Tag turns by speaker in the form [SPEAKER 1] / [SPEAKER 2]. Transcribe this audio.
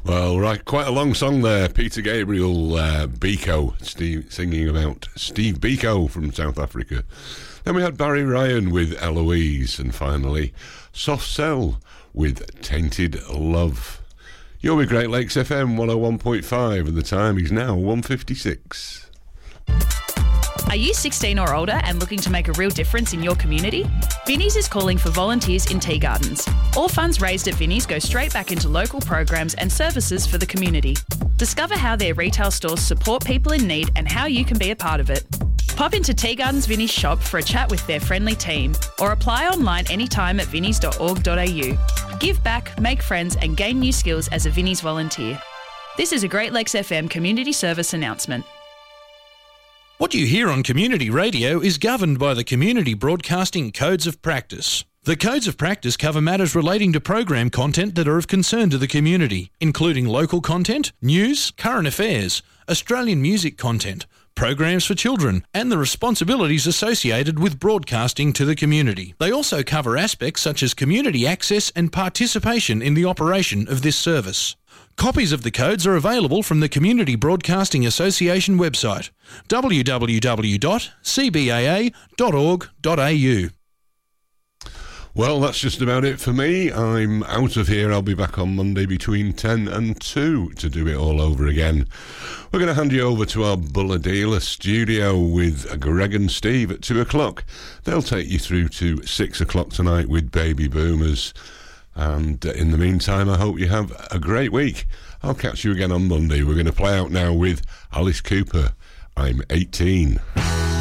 [SPEAKER 1] Well, right, quite a long song there. Peter Gabriel, Biko, singing about Steve Biko from South Africa. Then we had Barry Ryan with Eloise, and finally Soft Cell with Tainted Love. You're with Great Lakes FM 101.5, and the time is now 1:56.
[SPEAKER 2] Are you 16 or older and looking to make a real difference in your community? Vinnie's is calling for volunteers in tea gardens. All funds raised at Vinnie's go straight back into local programs and services for the community. Discover how their retail stores support people in need and how you can be a part of it. Pop into Tea Gardens Vinnie's shop for a chat with their friendly team, or apply online anytime at vinnies.org.au. Give back, make friends and gain new skills as a Vinnie's volunteer. This is a Great Lakes FM community service announcement.
[SPEAKER 3] What you hear on community radio is governed by the Community Broadcasting Codes of Practice. The Codes of Practice cover matters relating to program content that are of concern to the community, including local content, news, current affairs, Australian music content, programs for children, and the responsibilities associated with broadcasting to the community. They also cover aspects such as community access and participation in the operation of this service. Copies of the codes are available from the Community Broadcasting Association website, www.cbaa.org.au.
[SPEAKER 1] Well, that's just about it for me. I'm out of here. I'll be back on Monday between 10 and 2 to do it all over again. We're going to hand you over to our Bulladila studio with Greg and Steve at 2 o'clock. They'll take you through to 6 o'clock tonight with Baby Boomers. And in the meantime, I hope you have a great week. I'll catch you again on Monday. We're going to play out now with Alice Cooper, I'm 18.